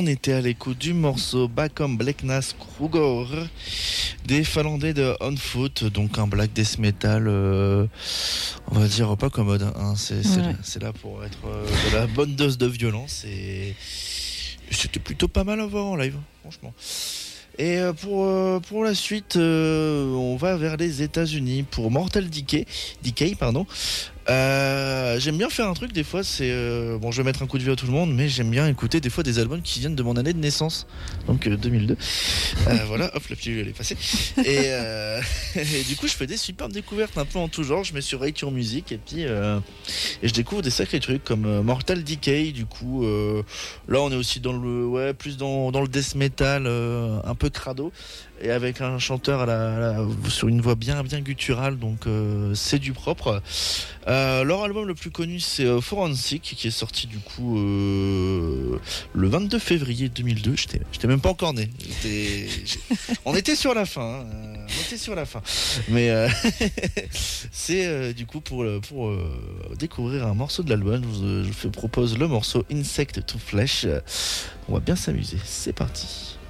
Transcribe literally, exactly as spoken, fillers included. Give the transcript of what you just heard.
on était à l'écoute du morceau Bakom Blacknas Kruger des Finlandais de On Foot, donc un black death metal, euh, on va dire pas commode, hein. c'est, c'est, ouais. c'est là pour être euh, de la bonne dose de violence et c'était plutôt pas mal à voir en live, franchement. Et pour, pour la suite, euh, on va vers les États-Unis pour Mortal Decay, Decay pardon. Euh, j'aime bien faire un truc des fois, c'est euh, bon, je vais mettre un coup de vieux à tout le monde, mais j'aime bien écouter des fois des albums qui viennent de mon année de naissance, donc euh, deux mille deux. Euh, voilà, hop, la pilule elle est passée. Et, euh, et du coup, je fais des superbes découvertes un peu en tout genre. Je mets sur Rate Your Music et puis euh, et je découvre des sacrés trucs comme euh, Mortal Decay. Du coup, euh, là, on est aussi dans le ouais, plus dans dans le death metal, euh, un peu crado. Et avec un chanteur à la, à la, sur une voix bien bien gutturale, donc euh, c'est du propre. Euh, leur album le plus connu c'est euh, Forensic, qui est sorti du coup euh, le vingt-deux février deux mille deux. J'étais, j'étais même pas encore né. J'étais, on était sur la fin, hein. On était sur la fin. Mais euh, c'est euh, du coup pour pour euh, découvrir un morceau de l'album, je, je vous propose le morceau Insect to Flesh. On va bien s'amuser. C'est parti.